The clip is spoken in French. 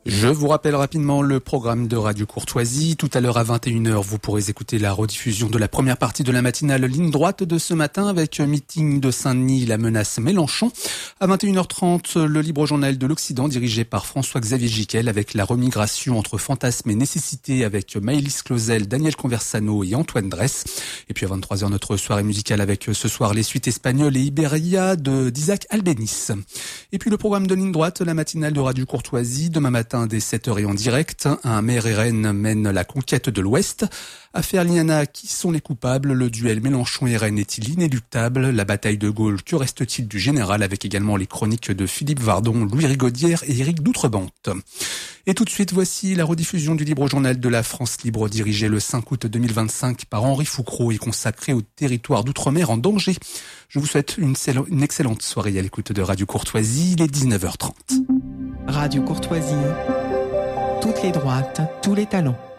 Je vous rappelle rapidement le programme de Radio Courtoisie. Tout à l'heure à 21h, vous pourrez écouter la rediffusion de la première partie de la matinale ligne droite de ce matin avec meeting de Saint-Denis, la menace Mélenchon. À 21h30, le libre journal de l'Occident dirigé par François-Xavier Giquel avec la remigration entre fantasmes et nécessité avec Maëlys Clausel, Daniel Conversano et Antoine Dress. Et puis à 23h, notre soirée musicale avec ce soir les suites espagnoles et Iberia d'Isaac Albéniz. Et puis le programme de ligne droite, la matinale de Radio Courtoisie, demain matin dès 7h et en direct. Un maire RN mène la conquête de l'Ouest. Affaire Liana, qui sont les coupables? Le duel Mélenchon-RN est-il inéluctable? La bataille de Gaulle, que reste-t-il du général? Avec également les chroniques de Philippe Vardon, Louis Rigaudière et Éric Doutrebente. Et tout de suite, voici la rediffusion du libre journal de la France libre, dirigé le 5 août 2025 par Henri Foucrault et consacré au territoire d'outre-mer en danger. Je vous souhaite une excellente soirée à l'écoute de Radio Courtoisie, il est 19h30. Radio Courtoisie, toutes les droites, tous les talents.